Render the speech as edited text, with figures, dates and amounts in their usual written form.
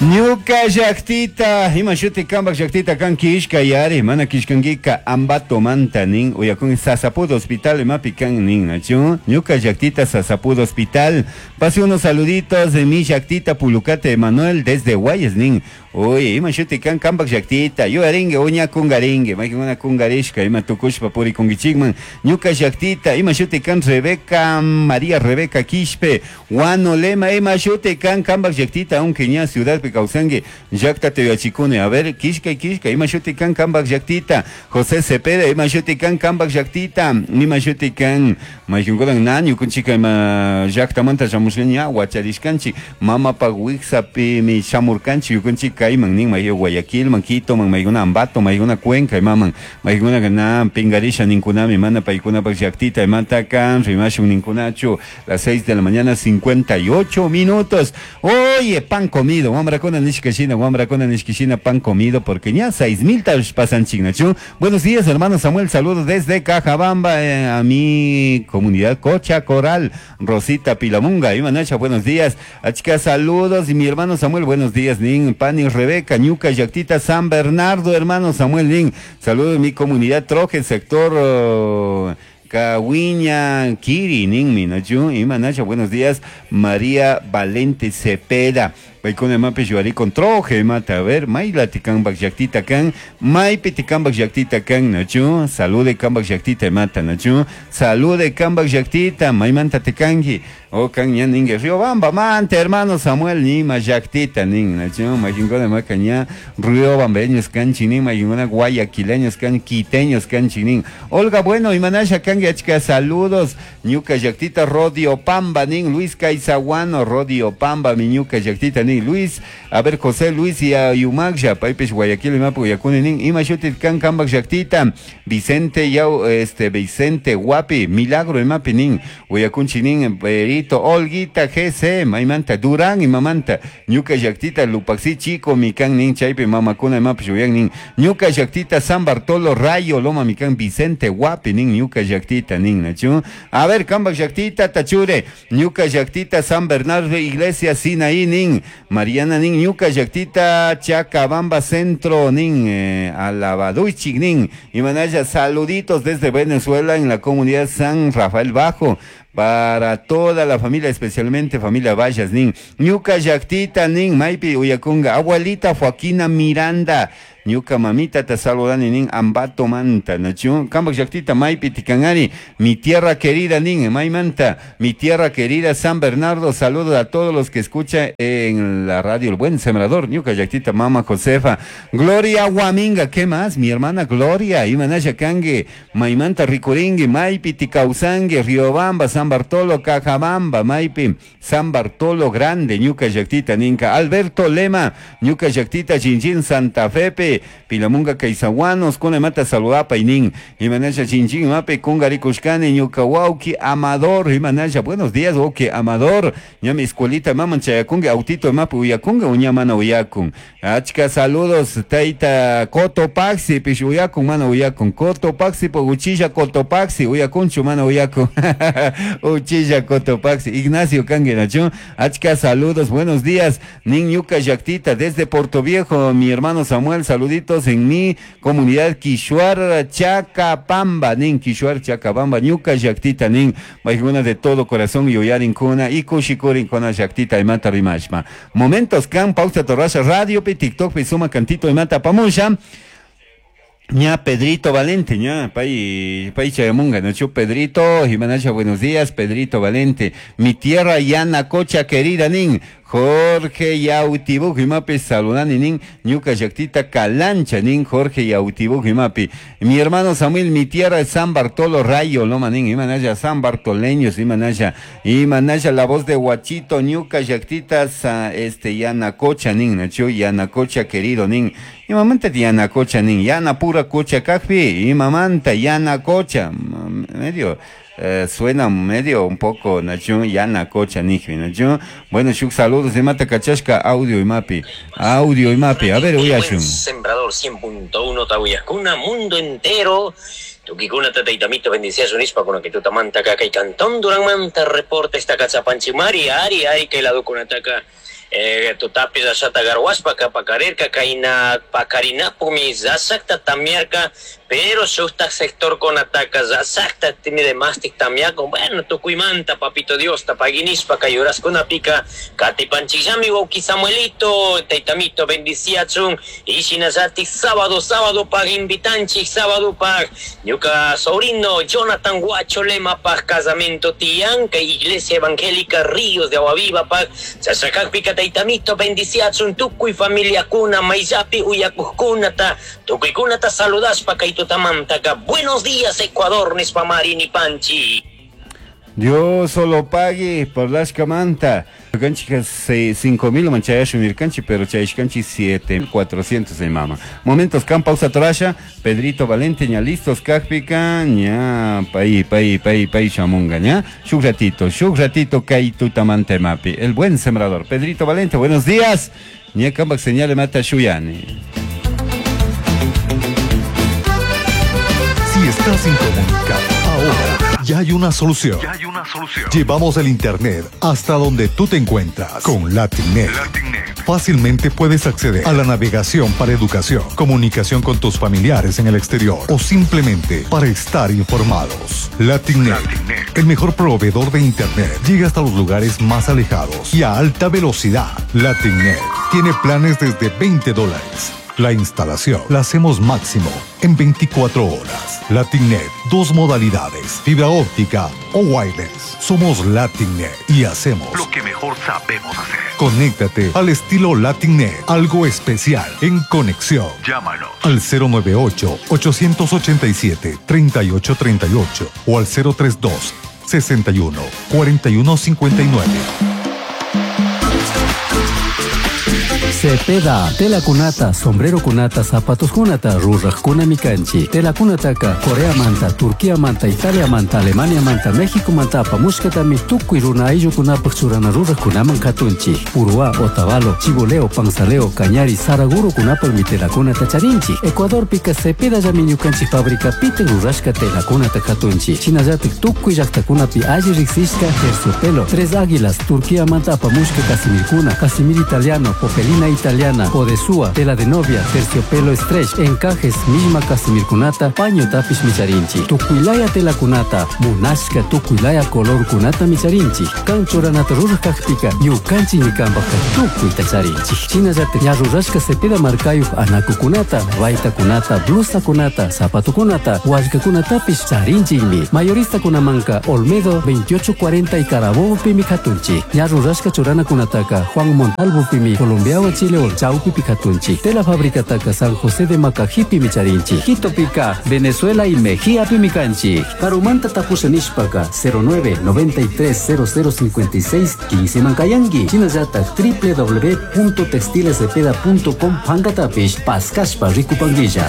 Ñuka llaktita, ima shuti kambak llaktita kan kishka yari, mana kishkangika ambato manta nin, uyakun Sasapudo Hospital, mapi kan nin, nachu. Ñuka llaktita Sasapudo Hospital. Pase unos saluditos de mi llaktita Pulucate Emanuel desde Guayas nin. Uy, ima shuti kan kambak llaktita, yo aringe, uña kungaringe, maikin una kungarishka, ima tukushpa puri kungichigman. Ñuka llaktita, ima shuti kan Rebeca, María Rebeca Quispe, Wano Lema, ima shuti kan kambak llaktita, aunque ña ciudad Causangue, Jacta Teochicune, a ver, Kishka, Ima Shutikan Kambak Jactita, José Cepeda, Ima Shutikan Kambak Jactita, Ima Shutikan, Majungodan Nanyu, Kunchika, Jacta Manta Jamuslenia, Huacharishkanchi, Mama Paguixapi, mi Chamurcanchi, Kunchika, Iman, Mayo Guayaquil, Manquito, Mayuna Ambato, Mayuna Cuenca, Maman, Mayuna Gana, Pingarisha, Ninkunami, Mana Paikuna Jactita, Matacan, Rimashun Ninkunacho, las 6 de la mañana, 58 minutos. Oye, pan comido, hombre. Con Nishkishina, pan comido, porque ya 6,000 tal pasan chignachu. Buenos días, hermano Samuel, saludos desde Cajabamba, a mi comunidad Cocha Coral, Rosita Pilamunga, y Manacha, buenos días, a chicas, saludos, y mi hermano Samuel, buenos días, Nin, Pani Rebeca, Ñuca, Yactita, San Bernardo, hermano Samuel, Nin, saludos, mi comunidad Troje, sector Cahuiña, Kiri, Nin, Minachu, y Manacha, buenos días, María Valente Cepeda. Con mape juari con troje mata a ver mai latican bak jactita can mai petican bak jactita can nachu salude cambak jactita mata nachu salude cambak jactita mai manta te cangi o can ya ninge Riobamba mante hermano Samuel ni ma jactita ning nachu mai jingo de macaña riobambeños can chinin mai jingona guayaquileños can quiteños can chinin Olga bueno y manasha can gachka saludos ñuca jactita Rodio Pamba ning Luis Caizaguano Rodio Pamba mi ñuca jactita ning Luis, a ver, José Luis y a Yumagsha, Paipes Guayaquil y Mapo Yacunin, Imashutit Can Cambak Jactita, Vicente Yau, Vicente Guapi, Milagro y Mapinin, Guayacun Chinin, Perito, Olguita, GC, Maimanta, Durán y Mamanta, Ñuca Jactita, Lupaxi Chico, Mican Nin, Chaipe, Mamacuna y Mapo Nin, Ñuca Jactita, San Bartolo, Rayo, Loma Mican, Vicente Guapi, Nin, Ñuca Jactita, Nin, Nachu, a ver, Cambak Jactita, Tachure, Ñuca Jactita, San Bernardo, Iglesia, Sinaí, Nin, Mariana nin Ñuca Yactita Chacabamba Centro nin Alabaduichig nin y manaya saluditos desde Venezuela en la comunidad San Rafael Bajo para toda la familia, especialmente familia Vallas nin Ñuca Yactita nin Maipi Uyacunga abuelita Joaquina Miranda Ñuca mamita te saludan nin Ambato Manta nachu Cambak Yactita Maipi Ticangani mi tierra querida nin Maimanta mi tierra querida San Bernardo saludos a todos los que escuchan en la radio El Buen Sembrador Ñuca Yactita Mama Josefa Gloria Guaminga ¿qué más? Mi hermana Gloria Imanaya Cangue Maimanta Ricoringue Maipi Ticausangue Riobamba San Bartolo Cajabamba Maipi San Bartolo Grande Ñuca Yactita Ninca Alberto Lema Ñuca Yactita Chinchín Santa Fepe Pilamunga Caizaguanos con mata saludapa y nin Imanaya Chinchín Mape Cungaricuscane Ñuca Wauki Amador Imanaya buenos días Oki Amador ya mi escuelita maman Chayacunga autito Mape Uyacunga uña mana Uyacun achka saludos Taita Cotopaxi Pish Uyacun mana Uyacun Cotopaxi po Uchilla Cotopaxi Uyacunchu mana Uyacun Uchilla Cotopaxi Ignacio Canguenacho achka saludos buenos días nin Ñuca Yactita desde Puerto Viejo mi hermano Samuel saluditos en mi comunidad Quishuar Chacapamba nin Quishuar Chacapamba Ñuca Yactita nin Baiguna de todo corazón y Oyarin Kuna y Kushikurin Kuna Yactita y Mata Rimashma momentos can pausa torraza radio pe TikTok pe suma cantito y Mata Pamusha ña Pedrito Valente, ña Pai Chayamunga, Nacho Pedrito, Jimanacha, buenos días, Pedrito Valente, mi tierra Yanacocha querida nin, Jorge Yautibu Jimapi saludani nin, Ñuca Yactita Calancha nin, Jorge Yautibu Jimapi, mi hermano Samuel, mi tierra es San Bartolo Rayo, Loma nin, Imanaya San Bartoleños, Imanaya la voz de Huachito, Ñuca Yactita, Yanacocha nin, Nacho Yanacocha querido nin, y mamanta Yanacocha nin, Yana pura cocha café, y mamanta Yanacocha, medio suena medio un poco nacho Yanacocha niji, nacho. Bueno, shuk saludos de Mata Cachasca, audio y mapi, a ver, Uyashun. Sembrador 100.1 Tauyacuna, mundo entero. Tukikuna tataitamito bendiciones unispa con que tu tamanta caca y cantón durán manta reporte esta cachapanchimari ari que la docunataca Tutapi rasata garwaspa kapakarerka kaina pakarinapumi zasakta tamiarka, pero sukta sector konataka zasakta timi de mastik tamiako, bueno, tukuymanta papito Dios tapaginispa kayuraskunapika katipanchillami wauki Samuelito taytamito bendiciachun ishinasati sábado pag invitanchik sábado pag ñuka sobrino Jonathan Guacho Lema pag casamento tianka iglesia evangélica Ríos de Agua Viva pag sasakakpika taytamito bendiciachun tukuy familia kuna mayllapi uyakukunata tukuykunata saludaspa kaytutamantaka. Buenos días Ecuador nispamari ni panchi. Dios solo pague por las camanta. Canchicas 5.000 manchayashu mircanchi, pero chayishcanchi 7.400 de mama. Momentos can pausa torasha, Pedrito Valente, ña listos, cajpica, ña paí, chamunga, ña. Shuk ratito, kai tutamante mapi. El buen sembrador. Pedrito Valente, buenos días. Ña cambak señale mata shuyani. Si estás sin comunicar, ahora ya hay una solución. Llevamos el internet hasta donde tú te encuentras con Latinnet. Fácilmente puedes acceder a la navegación para educación, comunicación con tus familiares en el exterior o simplemente para estar informados. Latinnet, el mejor proveedor de internet, llega hasta los lugares más alejados y a alta velocidad. Latinnet tiene planes desde $20. La instalación la hacemos máximo en 24 horas. Latinnet, 2 modalidades, fibra óptica o wireless. Somos Latinnet y hacemos lo que mejor sabemos hacer. Conéctate al estilo Latinnet, algo especial en conexión. Llámanos al 098-887-3838 o al 032-61-4159. Cepeda, tela kunata, sombrero kunata, zapatos kunata, rurrak kunami kanchi. Tela kunataka, Corea manta, Turquía manta, Italia manta, Alemania manta, México manta, pamushkatami tukuy runa ayllu kunapak churana rurrak kunaman katunchi. Urua, Otavalo, Chiboleo, Panzaleo, Cañari, Saraguro kunapak mi tela kunata charinchi. Ecuador pika Cepeda llamiñu kanchi fábrica pitek rurashka tela kunata katunchi. Chinallatik tukuy llaqtakunapi alli riksishka terciopelo, Tres Águilas, Turquía manta, pamushka Casimir kuna, Casimir italiano, Popelina italiana, Podesúa, tela de novia, terciopelo stretch, encajes, misma Casimir kunata, paño tapis micharinchi. Tukuylaya tela kunata, munashka tukuylaya color kunata micharinchi. Kanchoranata rurajkajpika, ñukanchi ñikambaka tukuy tacharinchi. Chinallatik ña rurashka Cepeda markayuq anaku kunata, vaita kunata, blusa kunata, zapato kunata, wallka kunatapis charinchikmi. Mayorista kunamanka, Olmedo 2840 y Carabobo pimi katunchi. Ña rurashka churana kunataka, Juan Montalvo pimi, Colombiawa Chile o Chaupi Picatunchi. Tela fábrica taca San José de Macajipi Micharinchi. Quito Pica, Venezuela y Mejía Pimicanchi. Carumanta Tapusanishpaka 09 93 0056 15 Mancayangi. Chinayata www.textilescepeda.com Pangatapish Pascashpa Ricupanguilla.